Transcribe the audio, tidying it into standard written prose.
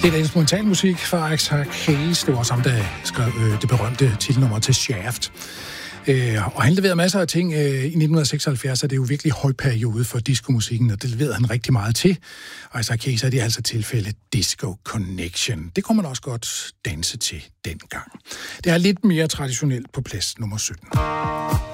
Det er instrumentalmusik fra Isaac Hayes. Det var også ham, der skrev det berømte titelnummer til Shaft. Og han leverede masser af ting. I 1976 er det jo virkelig høj periode for diskomusikken, og det leverede han rigtig meget til. Og Isaac Hayes er det altså tilfældet Disco Connection. Det kunne man også godt danse til dengang. Det er lidt mere traditionelt på plads nummer 17.